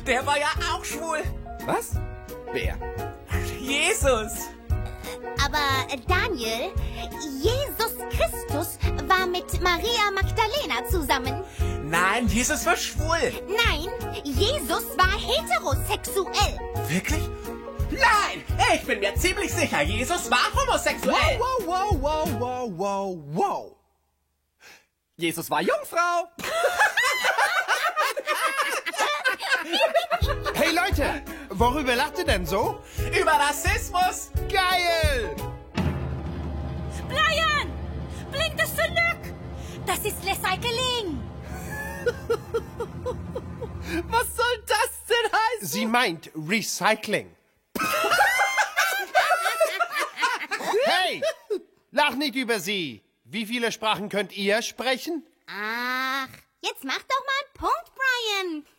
Der war ja auch schwul. Was? Wer? Jesus. Aber Daniel, Jesus Christus war mit Maria Magdalena zusammen. Nein, Jesus war schwul. Nein, Jesus war heterosexuell. Wirklich? Nein, ich bin mir ziemlich sicher, Jesus war homosexuell. Wow. Jesus war Jungfrau. Hey Leute, worüber lacht ihr denn so? Über Rassismus. Geil! Brian, bring das zurück. Das ist Recycling. Was soll das denn heißen? Sie meint Recycling. Hey, lach nicht über sie. Wie viele Sprachen könnt ihr sprechen? Ach, jetzt mach doch mal einen Punkt, Brian.